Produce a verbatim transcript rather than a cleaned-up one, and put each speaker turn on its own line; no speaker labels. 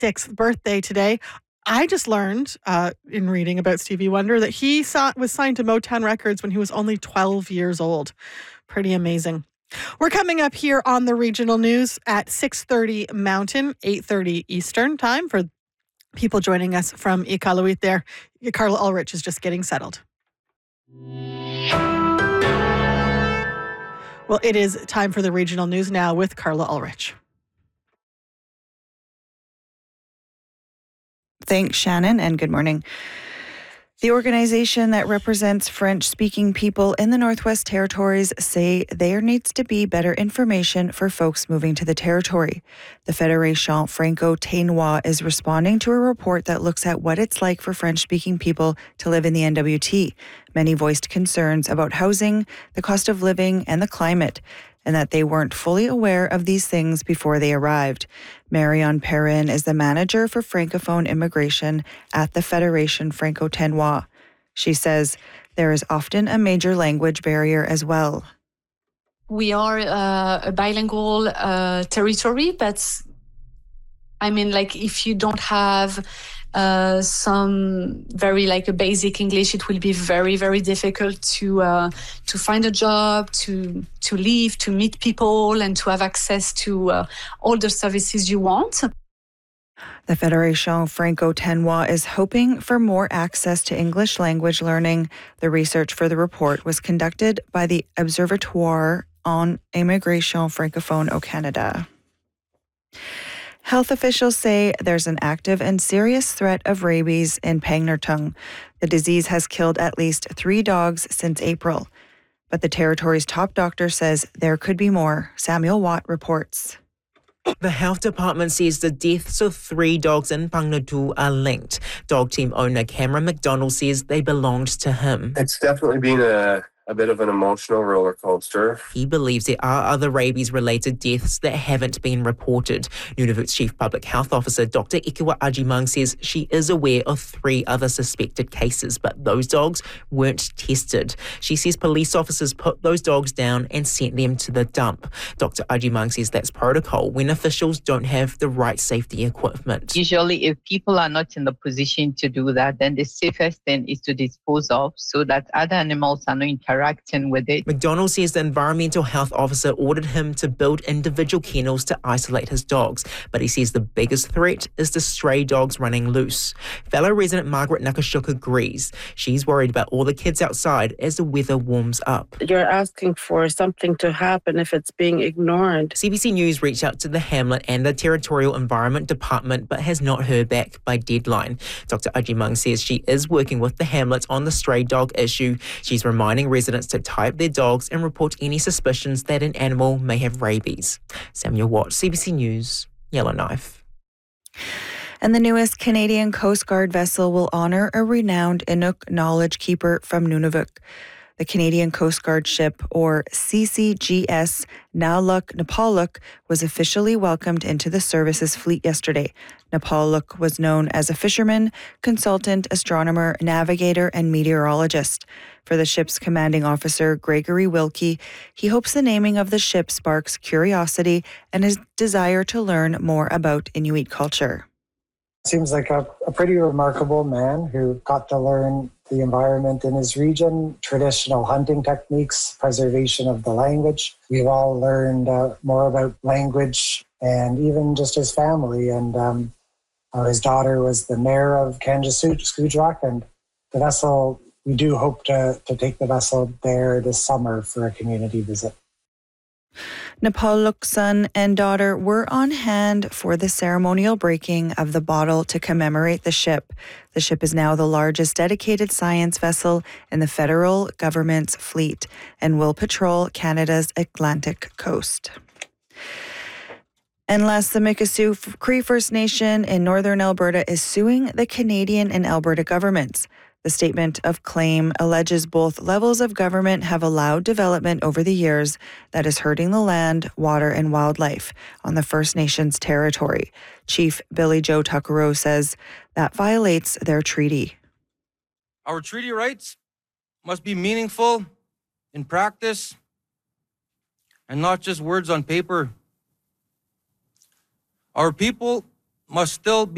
sixty-sixth birthday today. I just learned uh, in reading about Stevie Wonder that he saw, was signed to Motown Records when he was only twelve years old. Pretty amazing. We're coming up here on the regional news at six thirty Mountain, eight thirty Eastern time for people joining us from Iqaluit there. Carla Ulrich is just getting settled. Well, it is time for the regional news now with Carla Ulrich.
Thanks, Shannon, and good morning. The organization that represents French-speaking people in the Northwest Territories say there needs to be better information for folks moving to the territory. The Fédération Franco-Ténois is responding to a report that looks at what it's like for French-speaking people to live in the N W T. Many voiced concerns about housing, the cost of living, and the climate, and that they weren't fully aware of these things before they arrived. Marion Perrin is the manager for Francophone immigration at the Fédération Franco-Ténois. She says there is often a major language barrier as well.
We are uh, a bilingual uh, territory, but I mean, like, if you don't have uh, some very like a basic English, it will be very, very difficult to uh, to find a job, to to live, to meet people, and to have access to uh, all the services you want.
The Fédération Franco-Ténois is hoping for more access to English language learning. The research for the report was conducted by the Observatoire en Immigration Francophone au Canada. Health officials say there's an active and serious threat of rabies in Pangnirtung. The disease has killed at least three dogs since April. But the territory's top doctor says there could be more. Samuel Watt reports.
The health department says the deaths of three dogs in Pangnirtung are linked. Dog team owner Cameron McDonald says they belonged to him.
It's definitely been a a bit of an emotional roller coaster.
He believes there are other rabies-related deaths that haven't been reported. Nunavut's Chief Public Health Officer, Doctor Ikiwa Ajimang, says she is aware of three other suspected cases, but those dogs weren't tested. She says police officers put those dogs down and sent them to the dump. Doctor Ajimang says that's protocol when officials don't have the right safety equipment.
Usually, if people are not in the position to do that, then the safest thing is to dispose of so that other animals are not interacting with it.
McDonald says the environmental health officer ordered him to build individual kennels to isolate his dogs, but he says the biggest threat is the stray dogs running loose. Fellow resident Margaret Nakashuk agrees. She's worried about all the kids outside as the weather warms up.
You're asking for something to happen if it's being ignored.
C B C News reached out to the hamlet and the Territorial Environment Department but has not heard back by deadline. Doctor Ajimang says she is working with the hamlet on the stray dog issue. She's reminding residents to tie up their dogs and report any suspicions that an animal may have rabies. Samuel Watt, C B C News, Yellowknife.
And the newest Canadian Coast Guard vessel will honour a renowned Inuk knowledge keeper from Nunavut. The Canadian Coast Guard ship, or C C G S Naluk Napaluk, was officially welcomed into the service's fleet yesterday. Napaluk was known as a fisherman, consultant, astronomer, navigator, and meteorologist. For the ship's commanding officer, Gregory Wilkie, he hopes the naming of the ship sparks curiosity and his desire to learn more about Inuit culture.
Seems like a, a pretty remarkable man who got to learn the environment in his region, traditional hunting techniques, preservation of the language. We've all learned uh, more about language and even just his family. And um, uh, his daughter was the mayor of Kanjasujak, and the vessel, we do hope to, to take the vessel there this summer for a community visit.
Napaluk's son and daughter were on hand for the ceremonial breaking of the bottle to commemorate the ship. The ship is now the largest dedicated science vessel in the federal government's fleet and will patrol Canada's Atlantic coast. And last, the Mikisew Cree First Nation in northern Alberta is suing the Canadian and Alberta governments. The statement of claim alleges both levels of government have allowed development over the years that is hurting the land, water, and wildlife on the First Nations territory. Chief Billy Joe Tuckero says that violates their treaty.
Our treaty rights must be meaningful in practice and not just words on paper. Our people must still be